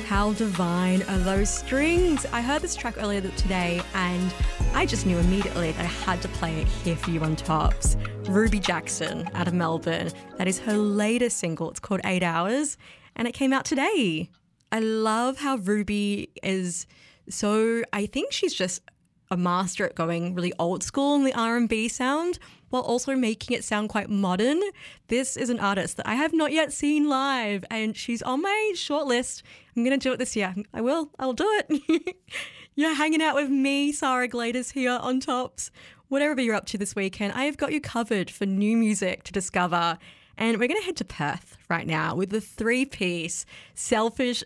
How divine are those strings? I heard this track earlier today and I just knew immediately that I had to play it here for you on Tops. Ruby Jackson out of Melbourne. That is her latest single. It's called 8 Hours and it came out today. I love how Ruby is I think she's just a master at going really old school in the R&B sound while also making it sound quite modern. This is an artist that I have not yet seen live and she's on my short list. I'm going to do it this year. I'll do it. You're hanging out with me, Sarah Gladys, here on Tops. Whatever you're up to this weekend, I have got you covered for new music to discover. And we're going to head to Perth right now with the three-piece Selfish